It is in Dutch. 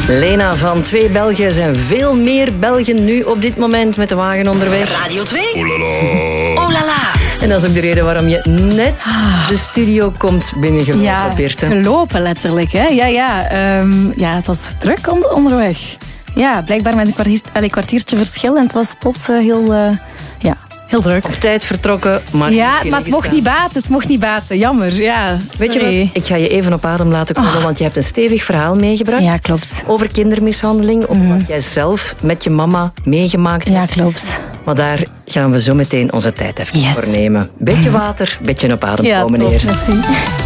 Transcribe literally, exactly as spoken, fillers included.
Lena van Twee Belgen zijn veel meer Belgen nu op dit moment met de wagen onderweg. Radio twee. Oh la la. Oh la la. En dat is ook de reden waarom je net de studio komt binnengelopen, Ja, Birte. gelopen letterlijk. Hè? Ja, ja, um, ja, het was druk onder, onderweg. Ja, blijkbaar met een kwartier, allee, kwartiertje verschil en het was plots uh, heel, uh, ja, heel druk. Op tijd vertrokken, maar... Ja, maar het mocht niet baten, het mocht niet baten. Jammer, ja. Weet je wat? Ik ga je even op adem laten komen, oh. want je hebt een stevig verhaal meegebracht. Ja, klopt. Over kindermishandeling, over mm. wat jij zelf met je mama meegemaakt hebt. Ja, klopt. Maar daar gaan we zo meteen onze tijd even yes. voor nemen. Beetje water, beetje op adem ja, komen top, eerst. Merci.